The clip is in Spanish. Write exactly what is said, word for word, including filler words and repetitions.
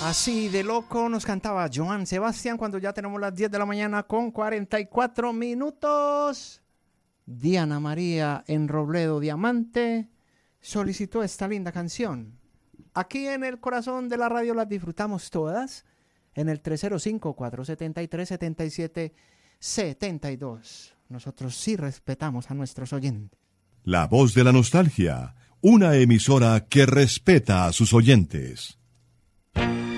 Así de loco nos cantaba Joan Sebastián cuando ya tenemos las diez de la mañana con cuarenta y cuatro minutos. Diana María en Robledo Diamante solicitó esta linda canción. Aquí en el corazón de la radio las disfrutamos todas en el tres cero cinco, cuatro siete tres, siete siete siete dos. Nosotros sí respetamos a nuestros oyentes. La Voz de la Nostalgia, una emisora que respeta a sus oyentes.